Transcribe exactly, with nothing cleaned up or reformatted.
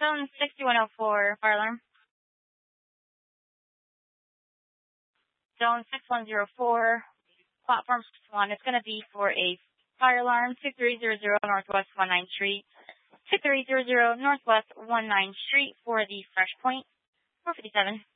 Zone sixty-one oh four, fire alarm. Zone six one zero four, platform six one. It's going to be for a fire alarm, two three zero zero Northwest nineteen Street. two three zero zero Northwest nineteen Street for the Fresh Point, four fifty-seven.